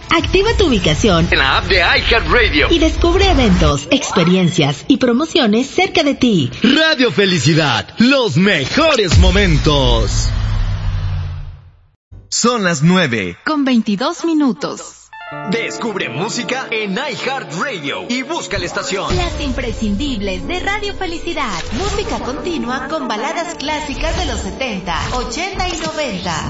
Activa tu ubicación en la app de iHeartRadio y descubre eventos, experiencias y promociones cerca de ti. Radio Felicidad, los mejores momentos. Son las 9:22. Descubre música en iHeartRadio y busca la estación. Las imprescindibles de Radio Felicidad. Música continua con baladas clásicas de los 70, 80 y 90.